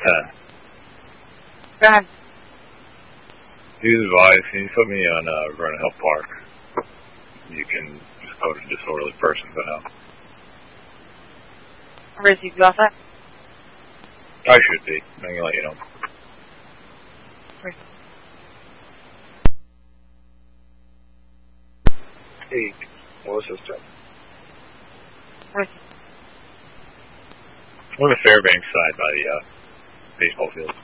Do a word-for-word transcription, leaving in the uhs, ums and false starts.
ten. Go ahead. Please advise, can you put me on uh, Vernon Hill Park? You can just go to disorderly persons now. Rizzy, you got that? I should be. I'm going to let you know. Hey, what was this job? Rizzy. We're on the Fairbanks side by the uh, baseball field.